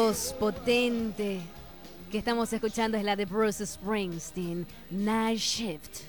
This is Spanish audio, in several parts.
voz potente que estamos escuchando es la de Bruce Springsteen, Night Shift.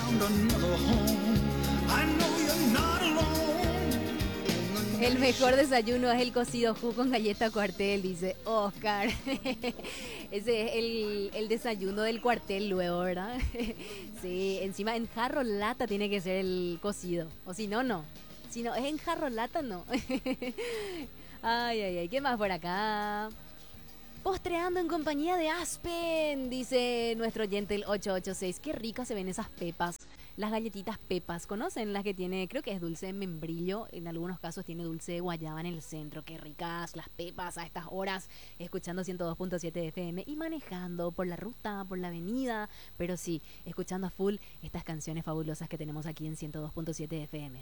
El mejor desayuno es el cocido Ju con galleta cuartel, dice Oscar. Ese es el desayuno del cuartel luego, ¿verdad? Sí, encima en jarro lata tiene que ser el cocido. O si no, no. Si no es en jarro lata, no. Ay, ay, ay. ¿Qué más por acá? Postreando en compañía de Aspen, dice nuestro oyente el 886. Qué ricas se ven esas pepas. Las galletitas pepas, ¿conocen? Las que tiene, creo que es dulce de membrillo. En algunos casos tiene dulce de guayaba en el centro. Qué ricas las pepas a estas horas. Escuchando 102.7 FM y manejando por la ruta, por la avenida. Pero sí, escuchando a full estas canciones fabulosas que tenemos aquí en 102.7 FM.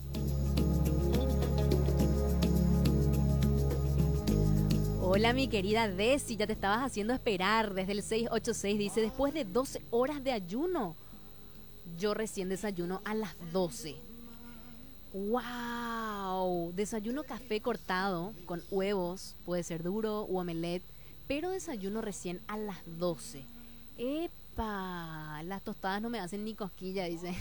Hola mi querida Desi, ya te estabas haciendo esperar desde el 686, dice, después de 12 horas de ayuno, yo recién desayuno a las 12. ¡Wow! Desayuno café cortado con huevos, puede ser duro o omelette, pero desayuno recién a las 12. ¡Epa! Las tostadas no me hacen ni cosquilla, dice.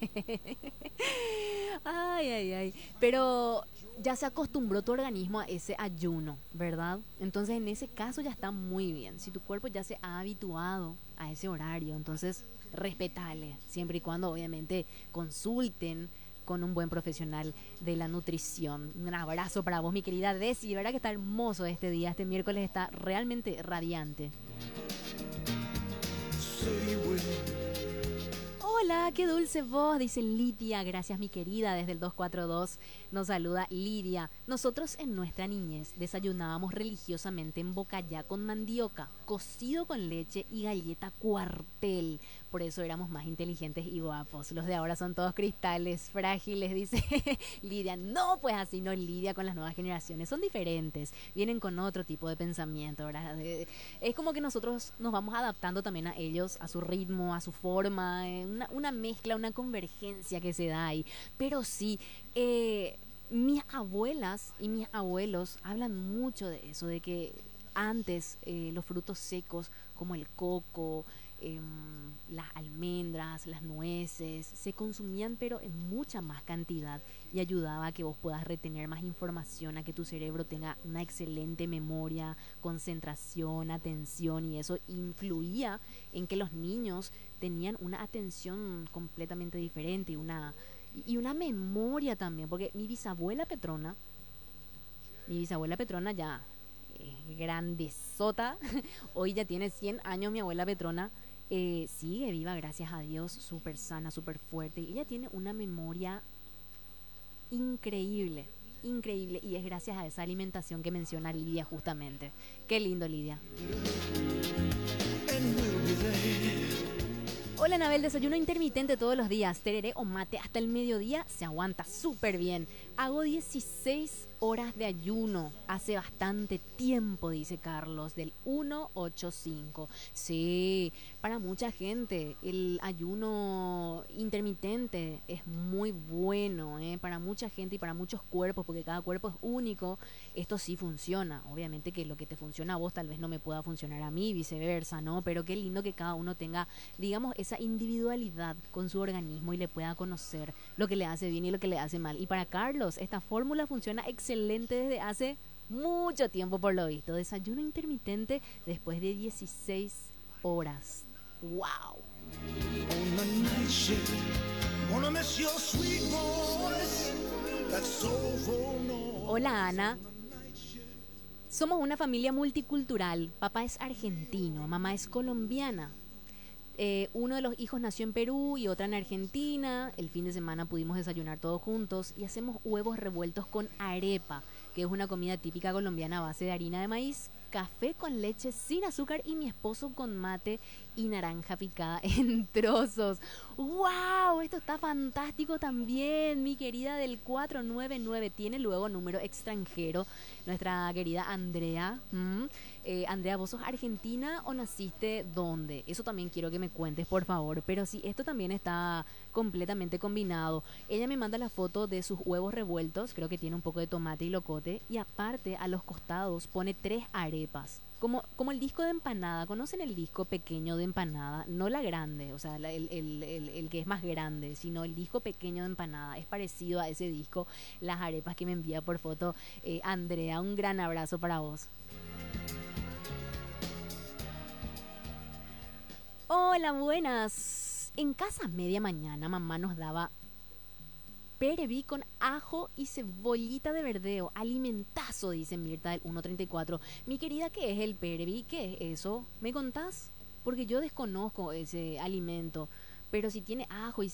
Ay, ay, ay. Pero ya se acostumbró tu organismo a ese ayuno, ¿verdad? Entonces en ese caso ya está muy bien. Si tu cuerpo ya se ha habituado a ese horario, entonces respetale, siempre y cuando obviamente consulten con un buen profesional de la nutrición. Un abrazo para vos, mi querida Desi. Verdad que está hermoso este día, este miércoles está realmente radiante. Hola, qué dulce voz, dice Lidia. Gracias, mi querida, desde el 242 nos saluda Lidia. Nosotros en nuestra niñez desayunábamos religiosamente en bocayá con mandioca, cocido con leche y galleta cuartel. Por eso éramos más inteligentes y guapos. Los de ahora son todos cristales, frágiles, dice Lidia. No, pues así no lidia con las nuevas generaciones. Son diferentes, vienen con otro tipo de pensamiento, ¿verdad? Es como que nosotros nos vamos adaptando también a ellos, a su ritmo, a su forma, una mezcla, una convergencia que se da ahí. Pero sí, mis abuelas y mis abuelos hablan mucho de eso, de que antes los frutos secos como el coco, las almendras, las nueces, se consumían pero en mucha más cantidad y ayudaba a que vos puedas retener más información, a que tu cerebro tenga una excelente memoria, concentración, atención, y eso influía en que los niños tenían una atención completamente diferente y una memoria también, porque mi bisabuela Petrona ya grandezota, hoy ya tiene 100 años mi abuela Petrona, sigue viva, gracias a Dios, súper sana, súper fuerte. Y ella tiene una memoria increíble, increíble. Y es gracias a esa alimentación que menciona Lidia justamente. Qué lindo, Lidia. Hola, Anabel, desayuno intermitente todos los días. Tereré o mate hasta el mediodía, se aguanta súper bien. Hago 16 horas de ayuno hace bastante tiempo, dice Carlos, del 185. Sí, para mucha gente el ayuno intermitente es muy bueno, para mucha gente y para muchos cuerpos, porque cada cuerpo es único. Esto sí funciona. Obviamente que lo que te funciona a vos tal vez no me pueda funcionar a mí, viceversa, ¿no? Pero qué lindo que cada uno tenga, digamos, esa individualidad con su organismo y le pueda conocer lo que le hace bien y lo que le hace mal. Y para Carlos, esta fórmula funciona excelente desde hace mucho tiempo, por lo visto. Desayuno intermitente después de 16 horas. ¡Wow! Hola, Ana. Somos una familia multicultural. Papá es argentino, mamá es colombiana. Uno de los hijos nació en Perú y otra en Argentina. El fin de semana pudimos desayunar todos juntos y hacemos huevos revueltos con arepa, que es una comida típica colombiana a base de harina de maíz, café con leche sin azúcar y mi esposo con mate y naranja picada en trozos. ¡Wow! Esto está fantástico también. Mi querida del 499 tiene luego número extranjero. Nuestra querida Andrea. Andrea, ¿vos sos argentina o naciste dónde? Eso también quiero que me cuentes, por favor. Pero sí, esto también está completamente combinado. Ella me manda la foto de sus huevos revueltos. Creo que tiene un poco de tomate y locote. Y aparte, a los costados pone 3 arepas. Como el disco de empanada. ¿Conocen el disco pequeño de empanada? No la grande, o sea, el que es más grande, sino el disco pequeño de empanada. Es parecido a ese disco, las arepas que me envía por foto Andrea. Un gran abrazo para vos. Hola, buenas. En casa media mañana mamá nos daba pereví con ajo y cebollita de verdeo. Alimentazo, dice Mirta del 134. Mi querida, ¿qué es el pereví? ¿Qué es eso? ¿Me contás? Porque yo desconozco ese alimento. Pero si tiene ajo y